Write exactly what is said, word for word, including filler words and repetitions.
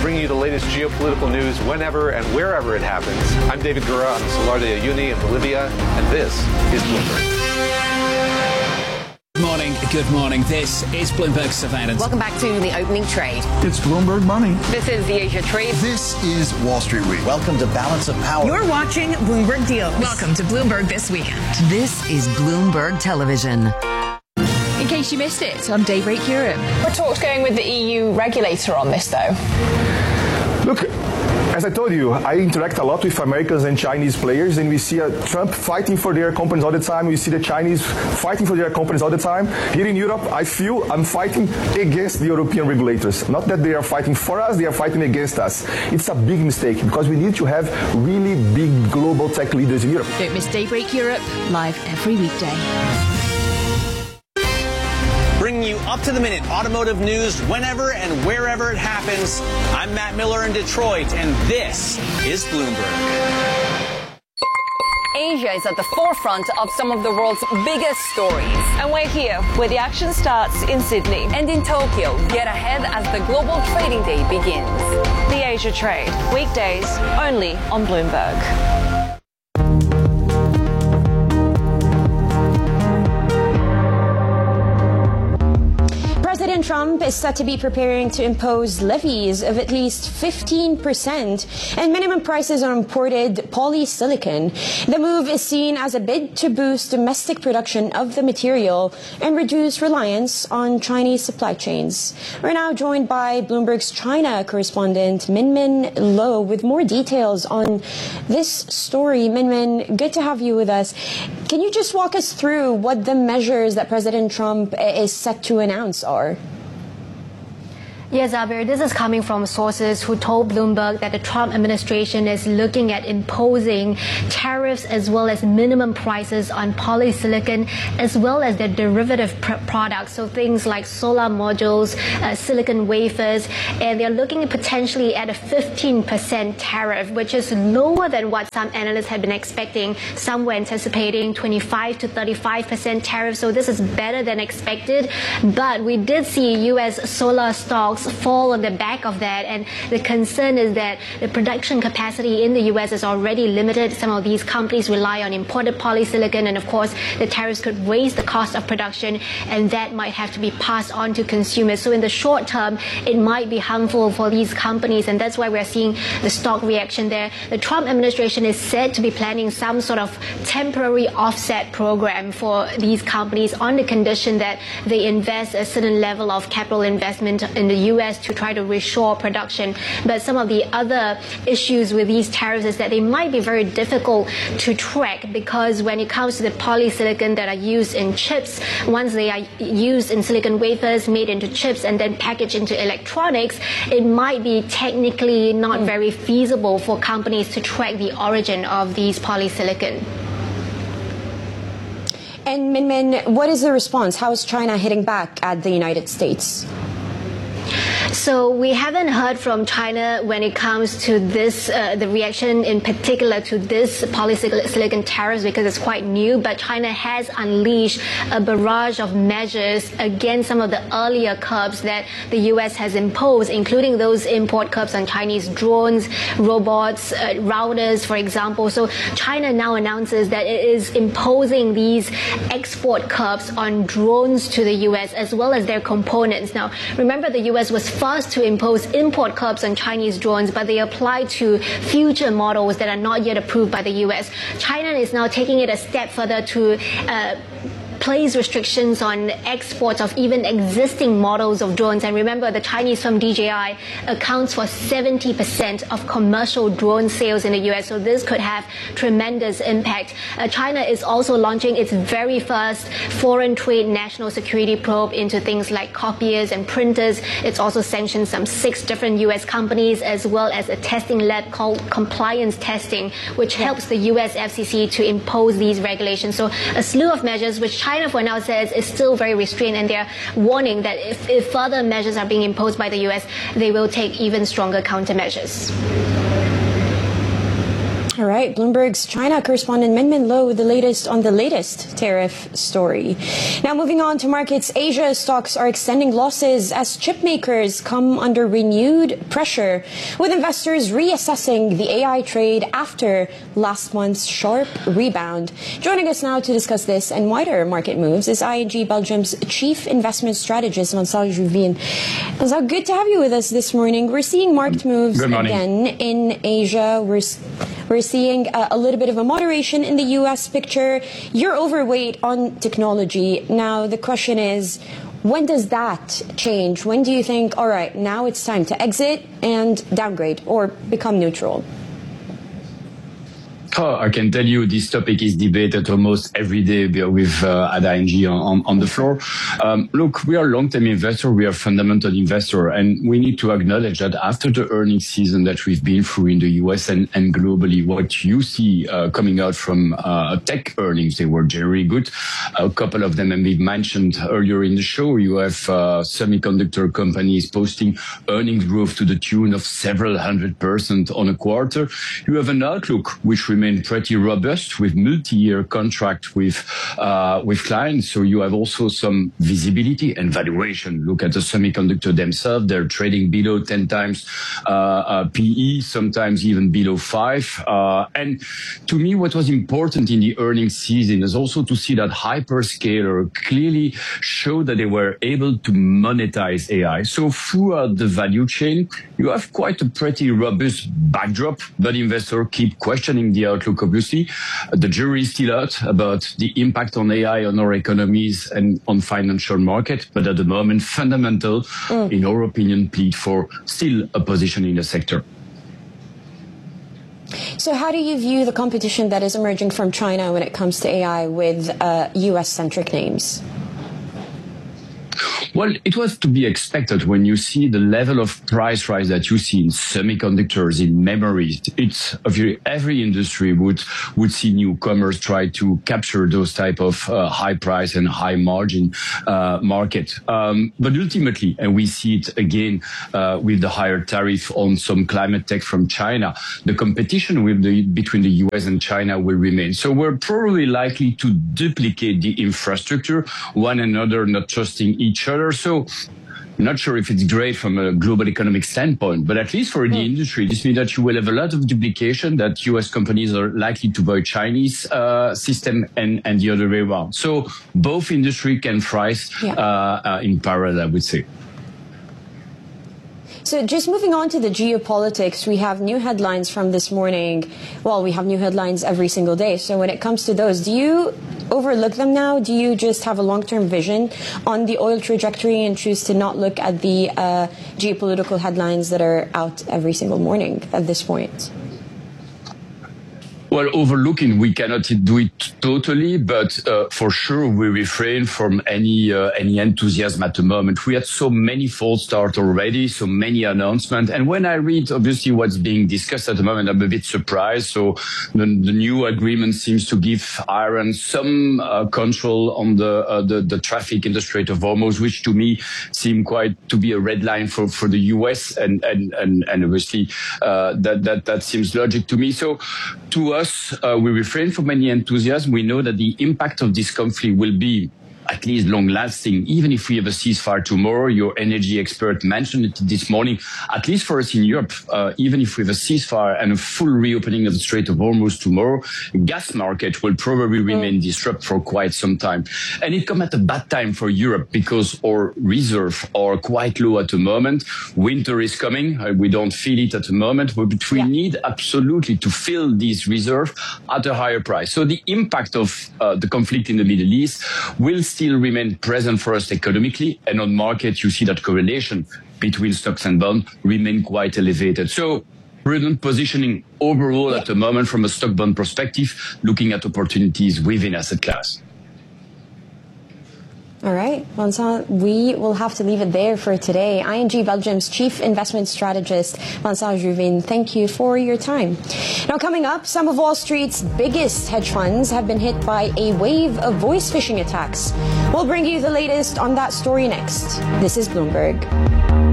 bringing you the latest geopolitical news whenever and wherever it happens. I'm David Gura on the Salar de Uyuni in Bolivia, and this is Bloomberg. Good morning, good morning. This is Bloomberg Surveillance. Welcome back to the opening trade. It's Bloomberg Money. This is the Asia Trade. This is Wall Street Week. Welcome to Balance of Power. You're watching Bloomberg Deals. Welcome to Bloomberg This Weekend. This is Bloomberg Television. In case you missed it on Daybreak Europe. We're talks going with the E U regulator on this, though. Look, as I told you, I interact a lot with Americans and Chinese players, and we see uh, Trump fighting for their companies all the time. We see the Chinese fighting for their companies all the time. Here in Europe, I feel I'm fighting against the European regulators. Not that they are fighting for us, they are fighting against us. It's a big mistake because we need to have really big global tech leaders in Europe. Don't miss Daybreak Europe, live every weekday. Bringing you up-to-the-minute automotive news whenever and wherever it happens. I'm Matt Miller in Detroit, and this is Bloomberg. Asia is at the forefront of some of the world's biggest stories. And we're here, where the action starts in Sydney. And in Tokyo, get ahead as the global trading day begins. The Asia Trade, weekdays only on Bloomberg. President Trump is said to be preparing to impose levies of at least fifteen percent and minimum prices on imported polysilicon. The move is seen as a bid to boost domestic production of the material and reduce reliance on Chinese supply chains. We're now joined by Bloomberg's China correspondent Minmin Lo with more details on this story. Minmin, good to have you with us. Can you just walk us through what the measures that President Trump is set to announce are? Yes, Abir, this is coming from sources who told Bloomberg that the Trump administration is looking at imposing tariffs as well as minimum prices on polysilicon as well as their derivative pr- products, so things like solar modules, uh, silicon wafers, and they're looking potentially at a fifteen percent tariff, which is lower than what some analysts have been expecting. Some were anticipating twenty-five to thirty-five percent tariff, so this is better than expected. But we did see U S solar stocks fall on the back of that, and the concern is that the production capacity in the U S is already limited. Some of these companies rely on imported polysilicon, and of course the tariffs could raise the cost of production, and that might have to be passed on to consumers. So in the short term, it might be harmful for these companies, and that's why we're seeing the stock reaction there. The Trump administration is said to be planning some sort of temporary offset program for these companies on the condition that they invest a certain level of capital investment in the U S to try to reshore production. But some of the other issues with these tariffs is that they might be very difficult to track, because when it comes to the polysilicon that are used in chips, once they are used in silicon wafers, made into chips, and then packaged into electronics, it might be technically not very feasible for companies to track the origin of these polysilicon. And Minmin, what is the response? How is China hitting back at the United States? So we haven't heard from China when it comes to this, uh, the reaction in particular to this polysilicon tariffs, because it's quite new. But China has unleashed a barrage of measures against some of the earlier curbs that the U S has imposed, including those import curbs on Chinese drones, robots, uh, routers, for example. So China now announces that it is imposing these export curbs on drones to the U S as well as their components. Now, remember, the U S was first to impose import curbs on Chinese drones, but they apply to future models that are not yet approved by the U S. China is now taking it a step further to uh, place restrictions on exports of even existing models of drones. And remember, the Chinese firm D J I accounts for seventy percent of commercial drone sales in the U S, so this could have tremendous impact. Uh, China is also launching its very first foreign trade national security probe into things like copiers and printers. It's also sanctioned some six different U S companies, as well as a testing lab called Compliance Testing, which yeah. helps the U S F C C to impose these regulations. So a slew of measures which China China for now says is still very restrained, and they're warning that if, if further measures are being imposed by the U S, they will take even stronger countermeasures. All right, Bloomberg's China correspondent Min Min Lo with the latest on the latest tariff story. Now, moving on to markets, Asia stocks are extending losses as chip makers come under renewed pressure, with investors reassessing the A I trade after last month's sharp rebound. Joining us now to discuss this and wider market moves is I N G Belgium's Chief Investment Strategist, Vincent Juvin. Vincent, good to have you with us this morning. We're seeing marked moves again in Asia. We're We're seeing a, a little bit of a moderation in the U S picture. You're overweight on technology. Now, the question is, when does that change? When do you think, all right, now it's time to exit and downgrade or become neutral? Oh, I can tell you this topic is debated almost every day with uh, at I N G on, on the floor. Um, look, we are long-term investor, we are fundamental investor, and we need to acknowledge that after the earnings season that we've been through in the U S and, and globally, what you see uh, coming out from uh, tech earnings, they were generally good. A couple of them, and we've mentioned earlier in the show, you have uh, semiconductor companies posting earnings growth to the tune of several hundred percent on a quarter. You have an outlook which remains pretty robust with multi-year contract with uh, with clients. So you have also some visibility and valuation. Look at the semiconductor themselves; they're trading below ten times uh, uh, P E, sometimes even below five. Uh, and to me, what was important in the earnings season is also to see that hyperscaler clearly showed that they were able to monetize A I. So throughout the value chain, you have quite a pretty robust backdrop, but investors keep questioning the outlook, obviously. The jury is still out about the impact on A I on our economies and on financial market, but at the moment, fundamental, mm. in our opinion, plead for still a position in the sector. So how do you view the competition that is emerging from China when it comes to A I with uh, U S-centric names? Well, it was to be expected when you see the level of price rise that you see in semiconductors, in memories. It's every industry would would see newcomers try to capture those type of uh, high price and high margin uh, market. Um, but ultimately, and we see it again uh, with the higher tariff on some climate tech from China, the competition with the, between the U S and China will remain. So we're probably likely to duplicate the infrastructure, one another not trusting each other. So I'm not sure if it's great from a global economic standpoint, but at least for the industry, this means that you will have a lot of duplication, that U S companies are likely to buy Chinese uh, system and, and the other way around. So both industry can thrive yeah. uh, uh, in parallel, I would say. So just moving on to the geopolitics, we have new headlines from this morning. Well, we have new headlines every single day. So when it comes to those, do you overlook them now? Do you just have a long-term vision on the oil trajectory and choose to not look at the uh, geopolitical headlines that are out every single morning at this point? Well, overlooking, we cannot do it totally, but uh, for sure we refrain from any uh, any enthusiasm at the moment. We had so many false starts already, so many announcements. And when I read, obviously, what's being discussed at the moment, I'm a bit surprised. So the, the new agreement seems to give Iran some uh, control on the, uh, the the traffic in the Strait of Hormuz, which to me seem quite to be a red line for, for the U S. And, and, and, and obviously uh, that, that, that seems logic to me. So to us, Uh, we refrain from any enthusiasm. We know that the impact of this conflict will be at least long-lasting, even if we have a ceasefire tomorrow. Your energy expert mentioned it this morning. At least for us in Europe, uh, even if we have a ceasefire and a full reopening of the Strait of Hormuz tomorrow, gas market will probably remain disrupted for quite some time. And it comes at a bad time for Europe because our reserves are quite low at the moment. Winter is coming. Uh, we don't feel it at the moment, but we yeah. need absolutely to fill these reserves at a higher price. So the impact of uh, the conflict in the Middle East will still remain present for us economically, and on market you see that correlation between stocks and bonds remain quite elevated. So prudent positioning overall yeah. at the moment from a stock bond perspective, looking at opportunities within asset class. All right, Vincent, we will have to leave it there for today. I N G Belgium's Chief Investment Strategist, Vincent Juvin, thank you for your time. Now, coming up, some of Wall Street's biggest hedge funds have been hit by a wave of voice phishing attacks. We'll bring you the latest on that story next. This is Bloomberg.